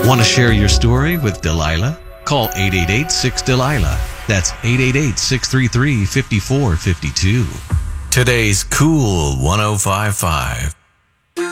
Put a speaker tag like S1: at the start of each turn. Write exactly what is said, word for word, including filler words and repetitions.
S1: Want to share your story with Delilah? Call eight eight eight, six, Delilah. That's eight eight eight, six three three, five four five two. Today's Cool one oh five point five.